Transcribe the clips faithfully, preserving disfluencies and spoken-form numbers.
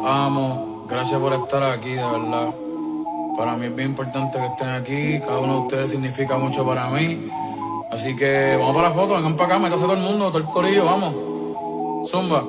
amo. Gracias por estar aquí, de verdad. Para mí es bien importante que estén aquí. Cada uno de ustedes significa mucho para mí. Así que vamos para la foto, vengan para acá, métase todo el mundo, todo el corillo, vamos. Zumba.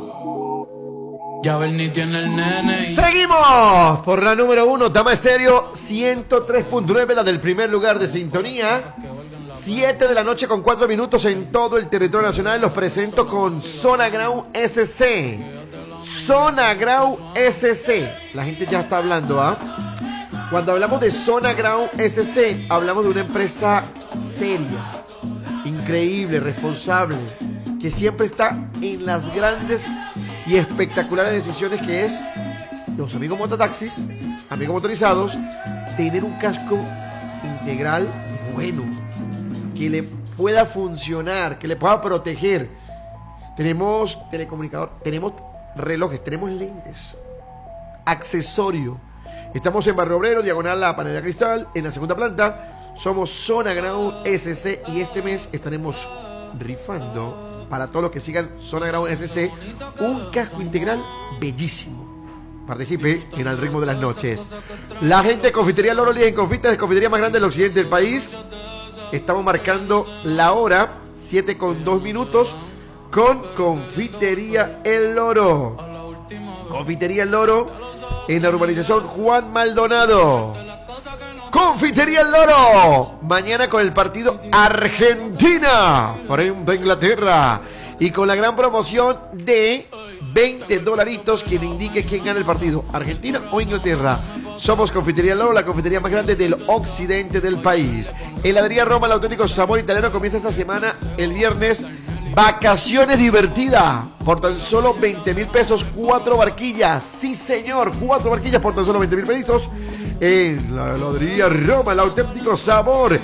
Ya Bernie tiene el nene. Y... Seguimos por la número uno, Tama Estéreo ciento tres punto nueve, la del primer lugar de sintonía. siete de la noche con cuatro minutos en todo el territorio nacional. Los presento con Zona Grau S C. Zona Grau S C. La gente ya está hablando, ¿ah? ¿eh? Cuando hablamos de Zona Grau S C, hablamos de una empresa seria, increíble, responsable, que siempre está en las grandes y espectaculares decisiones, que es los amigos mototaxis, amigos motorizados, tener un casco integral bueno, que le pueda funcionar, que le pueda proteger. Tenemos telecomunicador, tenemos relojes, tenemos lentes, accesorio. Estamos en Barrio Obrero, diagonal a la Panadería Cristal, en la segunda planta. Somos Zona Grau S C y este mes estaremos rifando, para todos los que sigan Zona Grau S C, un casco integral bellísimo. Participe en Al Ritmo de las Noches. La gente de Confitería Loro, líder en confitas, de confitería más grande del occidente del país. Estamos marcando la hora, siete con dos minutos, con Confitería El Loro. Confitería El Loro, en la urbanización Juan Maldonado. Confitería El Loro, mañana con el partido Argentina frente a Inglaterra, y con la gran promoción de veinte dolaritos quien indique quién gana el partido, Argentina o Inglaterra. Somos Confitería El Loro, la confitería más grande del occidente del país. Heladería Roma, el auténtico sabor italiano, comienza esta semana, el viernes. Vacaciones divertidas por tan solo veinte mil pesos, cuatro barquillas. Sí, señor, cuatro barquillas por tan solo veinte mil pesos. En la heladería Roma, el auténtico sabor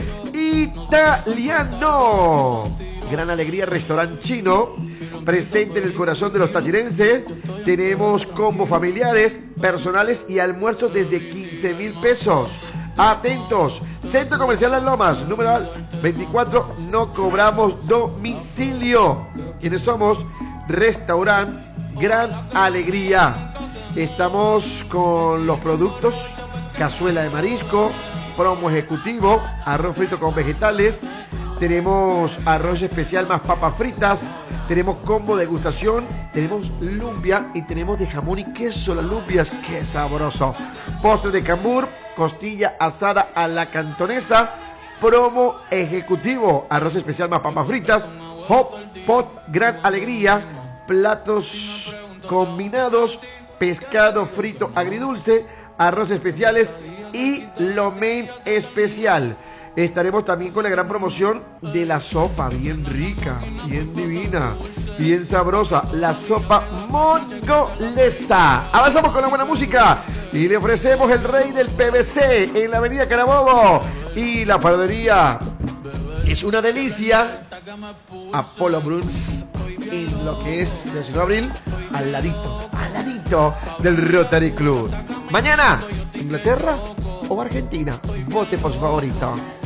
italiano. Gran Alegría, restaurante chino, presente en el corazón de los tachirenses. Tenemos combos familiares, personales y almuerzos desde quince mil pesos. Atentos, Centro Comercial Las Lomas, número veinticuatro, no cobramos domicilio. ¿Quiénes somos? Restaurante Gran Alegría. Estamos con los productos: cazuela de marisco, promo ejecutivo, arroz frito con vegetales, tenemos arroz especial más papas fritas, tenemos combo degustación, tenemos lumpia y tenemos de jamón y queso. Las lumpias, qué sabroso. Postre de cambur, costilla asada a la cantonesa, promo ejecutivo, arroz especial más papas fritas, hot pot Gran Alegría, platos combinados, pescado frito agridulce, arroz especiales y lo main especial. Estaremos también con la gran promoción de la sopa, bien rica, bien divina, bien sabrosa, la sopa mongolesa. Avanzamos con la buena música y le ofrecemos el rey del P V C en la avenida Carabobo, y la panadería es una delicia, Apollo Bruns, en lo que es diecinueve de abril, al ladito, al ladito del Rotary Club. Mañana, Inglaterra o Argentina, vote por su favorito.